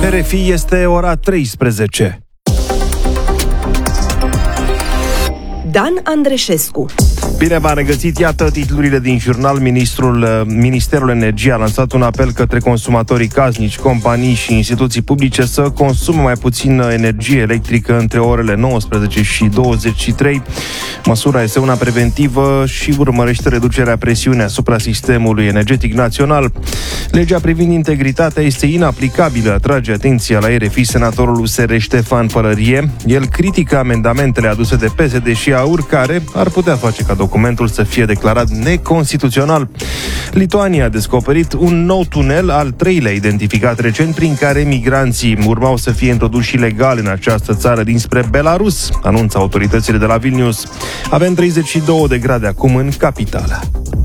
RFI este ora 13. Dan Andreșescu. Bine v-am regăsit, iată titlurile din jurnal. Ministerul Energiei a lansat un apel către consumatorii casnici, companii și instituții publice să consume mai puțin energie electrică între orele 19 și 23. Măsura este una preventivă și urmărește reducerea presiunii asupra sistemului energetic național. Legea privind integritatea este inaplicabilă, atrage atenția la RFI senatorul USR Ștefan Pălărie. El critică amendamentele aduse de PSD și AUR, care ar putea face ca documentul să fie declarat neconstituțional. Lituania a descoperit un nou tunel, al treilea identificat recent, prin care migranții urmau să fie introduși ilegal în această țară dinspre Belarus, anunță autoritățile de la Vilnius. Avem 32 de grade acum în capitală.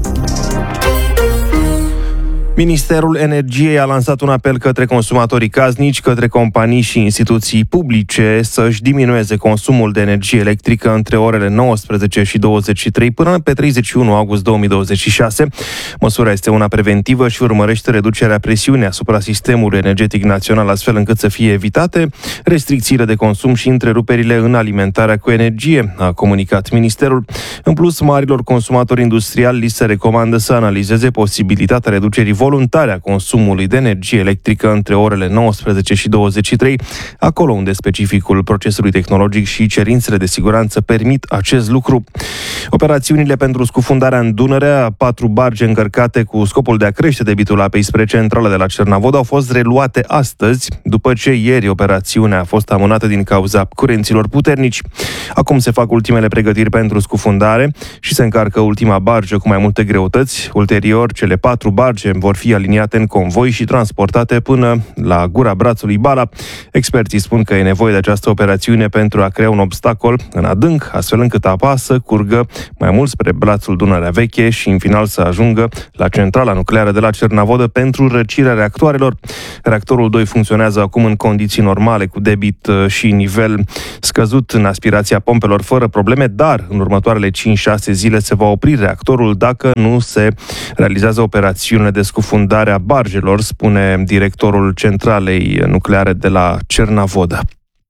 Ministerul Energiei a lansat un apel către consumatorii casnici, către companii și instituții publice să-și diminueze consumul de energie electrică între orele 19 și 23 până pe 31 august 2026. Măsura este una preventivă și urmărește reducerea presiunii asupra sistemului energetic național, astfel încât să fie evitate restricțiile de consum și întreruperile în alimentarea cu energie, a comunicat ministerul. În plus, marilor consumatori industriali li se recomandă să analizeze posibilitatea reducerii voluntare a consumului de energie electrică între orele 19 și 23, acolo unde specificul procesului tehnologic și cerințele de siguranță permit acest lucru. Operațiunile pentru scufundarea în Dunăre a 4 barge încărcate cu scopul de a crește debitul apei spre centrala de la Cernavod au fost reluate astăzi, după ce ieri operațiunea a fost amânată din cauza curenților puternici. Acum se fac ultimele pregătiri pentru scufundare și se încarcă ultima bargă cu mai multe greutăți. Ulterior, cele 4 barge vor fi aliniate în convoi și transportate până la gura brațului Bala. Experții spun că e nevoie de această operațiune pentru a crea un obstacol în adânc, astfel încât apa să curgă mai mult spre brațul Dunărea Veche și în final să ajungă la centrala nucleară de la Cernavodă pentru răcirea reactoarelor. Reactorul 2 funcționează acum în condiții normale, cu debit și nivel scăzut în aspirația pompelor fără probleme, dar în următoarele 5-6 zile se va opri reactorul dacă nu se realizează operațiunile de scufundare a barjelor, spune directorul centralei nucleare de la Cernavodă.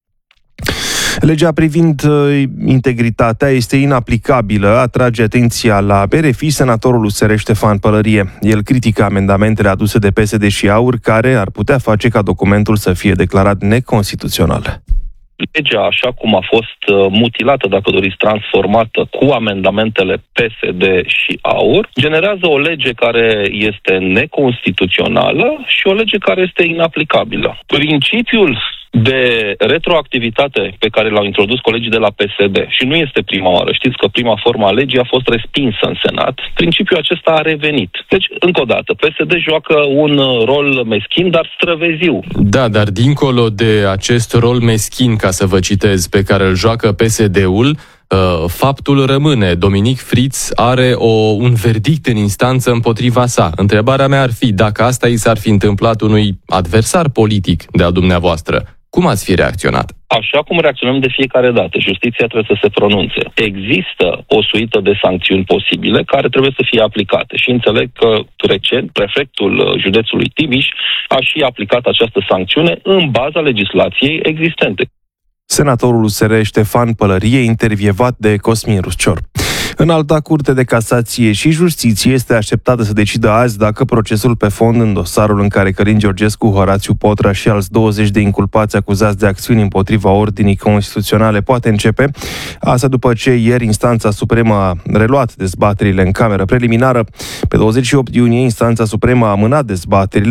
Legea privind integritatea este inaplicabilă, atrage atenția la RFI senatorul USR Ștefan Pălărie. El critică amendamentele aduse de PSD și AUR, care ar putea face ca documentul să fie declarat neconstituțional. Legea, așa cum a fost mutilată, dacă doriți, transformată cu amendamentele PSD și AUR, generează o lege care este neconstituțională și o lege care este inaplicabilă. Principiul de retroactivitate pe care l-au introdus colegii de la PSD, și nu este prima oară, știți că prima formă a legii a fost respinsă în Senat, principiul acesta a revenit. Deci, încă o dată, PSD joacă un rol meschin, dar străveziu. Da, dar dincolo de acest rol meschin, ca să vă citez, pe care îl joacă PSD-ul, faptul rămâne. Dominic Fritz are un verdict în instanță împotriva sa. Întrebarea mea ar fi, dacă asta i s-ar fi întâmplat unui adversar politic de-a dumneavoastră, cum ați fi reacționat? Așa cum reacționăm de fiecare dată. Justiția trebuie să se pronunțe. Există o suită de sancțiuni posibile care trebuie să fie aplicate și înțeleg că recent prefectul județului Timiș a și aplicat această sancțiune în baza legislației existente. Senatorul USR Ștefan Pălărie, intervievat de Cosmin Ruscior. Înalta Curte de Casație și Justiție este așteptată să decidă azi dacă procesul pe fond în dosarul în care Călin Georgescu, Horațiu Potra și alți 20 de inculpați acuzați de acțiuni împotriva ordinii constituționale poate începe. Asta după ce ieri instanța supremă a reluat dezbaterile în cameră preliminară. Pe 28 iunie, instanța supremă a amânat dezbaterile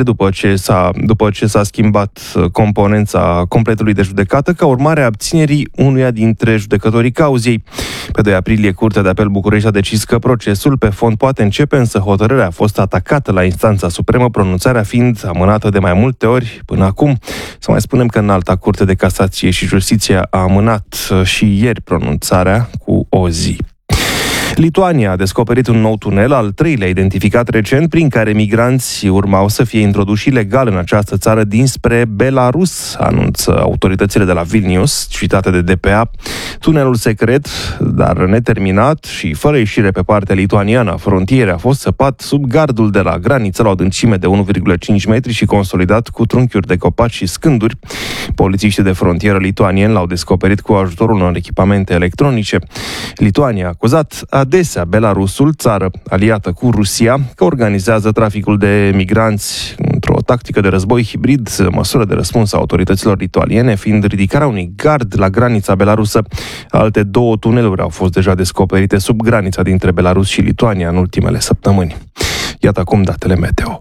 după ce s-a schimbat componența completului de judecată ca urmare a abținerii unuia dintre judecătorii cauzei. Pe 2 aprilie, Curtea de Apel București a decis că procesul pe fond poate începe, însă hotărârea a fost atacată la instanța supremă, pronunțarea fiind amânată de mai multe ori până acum. Să mai spunem că Înalta Curte de Casație și Justiție a amânat și ieri pronunțarea cu o zi. Lituania a descoperit un nou tunel, al treilea identificat recent, prin care migranți urmau să fie introduși ilegal în această țară dinspre Belarus, anunță autoritățile de la Vilnius, citate de DPA. Tunelul secret, dar neterminat și fără ieșire pe partea lituaniană a frontierei, a fost săpat sub gardul de la graniță la o adâncime de 1,5 metri și consolidat cu trunchiuri de copaci și scânduri. Polițiștii de frontieră lituanieni l-au descoperit cu ajutorul unor echipamente electronice. Lituania a acuzat adesea Belarusul, țară aliată cu Rusia, că organizează traficul de migranți într-o tactică de război hibrid, măsură de răspuns a autorităților lituaniene, fiind ridicarea unui gard la granița belarusă. Alte 2 tuneluri au fost deja descoperite sub granița dintre Belarus și Lituania în ultimele săptămâni. Iată acum datele meteo.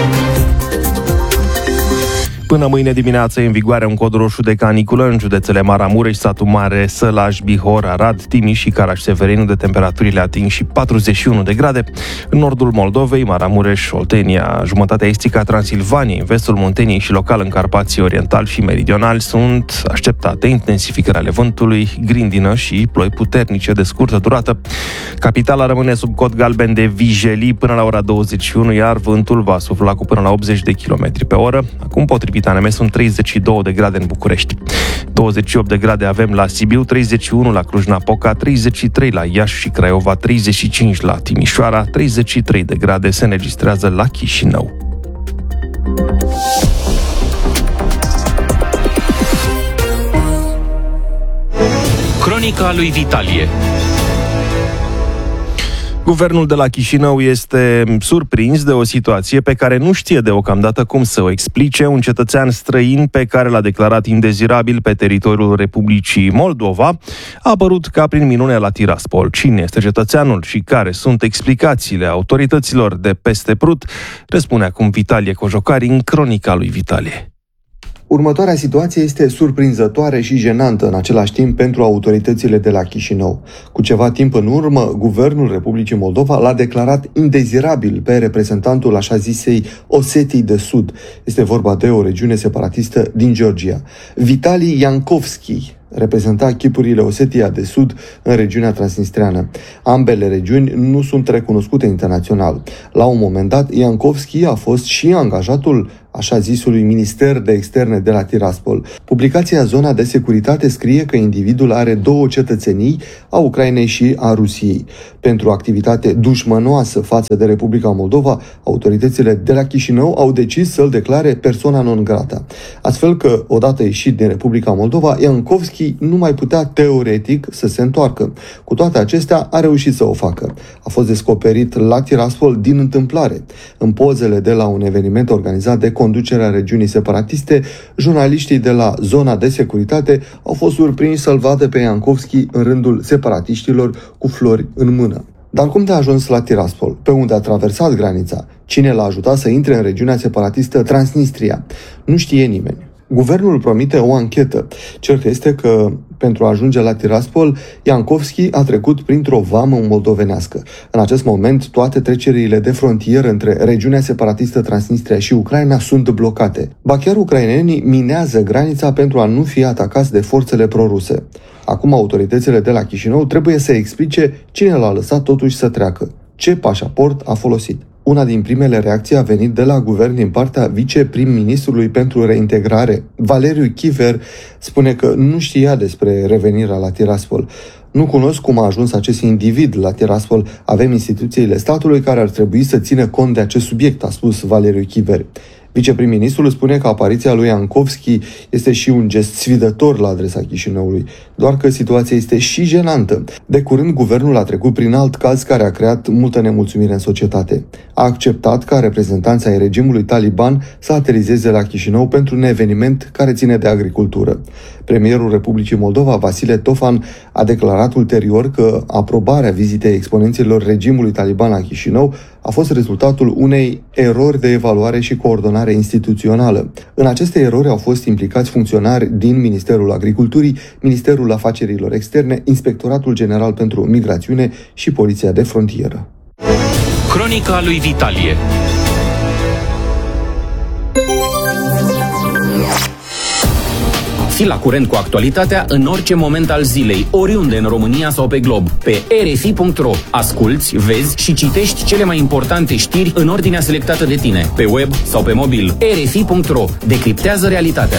Până mâine dimineață e în vigoare un cod roșu de caniculă în județele Maramureș, Satu Mare, Sălaj, Bihor, Arad, Timiș și Caraș-Severin, unde temperaturile ating și 41 de grade. În nordul Moldovei, Maramureș, Oltenia, jumătatea estică a Transilvaniei, în vestul Munteniei și local în Carpații Oriental și Meridional sunt așteptate intensificări ale vântului, grindină și ploi puternice de scurtă durată. Capitala rămâne sub cod galben de vijelii până la ora 21, iar vântul va sufla cu până la 80 de km pe oră. Acum, potrivit ANM, sunt 32 de grade în București. 28 de grade avem la Sibiu, 31 la Cluj-Napoca, 33 la Iași și Craiova, 35 la Timișoara, 33 de grade se înregistrează la Chișinău. Cronica lui Vitalie. Guvernul de la Chișinău este surprins de o situație pe care nu știe deocamdată cum să o explice. Un cetățean străin pe care l-a declarat indezirabil pe teritoriul Republicii Moldova a apărut ca prin minune la Tiraspol. Cine este cetățeanul și care sunt explicațiile autorităților de peste Prut? Răspune acum Vitalie Cojocari în Cronica lui Vitalie. Următoarea situație este surprinzătoare și jenantă în același timp pentru autoritățile de la Chișinău. Cu ceva timp în urmă, Guvernul Republicii Moldova l-a declarat indezirabil pe reprezentantul așa zisei Osetii de Sud. Este vorba de o regiune separatistă din Georgia. Vitali Iankovski reprezenta chipurile Osetia de Sud în regiunea transnistreană. Ambele regiuni nu sunt recunoscute internațional. La un moment dat, Iankovski a fost și angajatul așa zisului Minister de Externe de la Tiraspol. Publicația Zona de Securitate scrie că individul are 2 cetățenii, a Ucrainei și a Rusiei. Pentru activitate dușmănoasă față de Republica Moldova, autoritățile de la Chișinău au decis să-l declare persona non grata. Astfel că, odată ieșit din Republica Moldova, Iankovski nu mai putea teoretic să se întoarcă. Cu toate acestea, a reușit să o facă. A fost descoperit la Tiraspol din întâmplare. În pozele de la un eveniment organizat de conducerea regiunii separatiste, jurnaliștii de la Zona de Securitate au fost surprinși să-l vadă pe Iankovski în rândul separatiștilor cu flori în mână. Dar cum de a ajuns la Tiraspol? Pe unde a traversat granița? Cine l-a ajutat să intre în regiunea separatistă Transnistria? Nu știe nimeni. Guvernul promite o anchetă. Cert este că, pentru a ajunge la Tiraspol, Iankovski a trecut printr-o vamă moldovenească. În acest moment, toate trecerile de frontieră între regiunea separatistă Transnistria și Ucraina sunt blocate. Ba chiar ucrainenii minează granița pentru a nu fi atacați de forțele proruse. Acum autoritățile de la Chișinău trebuie să explice cine l-a lăsat totuși să treacă, ce pașaport a folosit. Una din primele reacții a venit de la guvern din partea viceprim-ministrului pentru reintegrare. Valeriu Chiver spune că nu știa despre revenirea la Tiraspol. Nu cunosc cum a ajuns acest individ la Tiraspol. Avem instituțiile statului care ar trebui să țină cont de acest subiect, a spus Valeriu Chiver. Viceprim-ministrul spune că apariția lui Iankovski este și un gest sfidător la adresa Chișinăului, doar că situația este și jenantă. De curând, guvernul a trecut prin alt caz care a creat multă nemulțumire în societate. A acceptat ca reprezentanții ai regimului taliban să aterizeze la Chișinău pentru un eveniment care ține de agricultură. Premierul Republicii Moldova, Vasile Tofan, a declarat ulterior că aprobarea vizitei exponenților regimului taliban la Chișinău a fost rezultatul unei erori de evaluare și coordonare instituțională. În aceste erori au fost implicați funcționari din Ministerul Agriculturii, Ministerul Afacerilor Externe, Inspectoratul General pentru Migrațiune și Poliția de Frontieră. Cronica lui Vitalie. Ții la curent cu actualitatea în orice moment al zilei, oriunde în România sau pe glob. Pe rfi.ro asculți, vezi și citești cele mai importante știri în ordinea selectată de tine, pe web sau pe mobil. rfi.ro decriptează realitatea.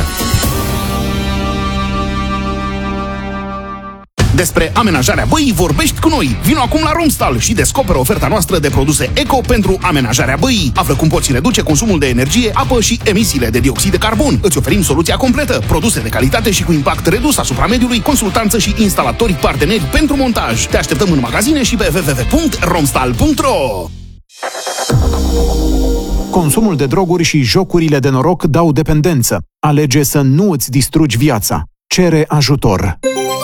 Despre amenajarea băii vorbești cu noi. Vino acum la Romstal și descoperă oferta noastră de produse eco pentru amenajarea băii. Află cum poți reduce consumul de energie, apă și emisiile de dioxid de carbon. Îți oferim soluția completă, produse de calitate și cu impact redus asupra mediului, consultanță și instalatori parteneri pentru montaj. Te așteptăm în magazine și pe www.romstal.ro. Consumul de droguri și jocurile de noroc dau dependență. Alege să nu îți distrugi viața. Cere ajutor.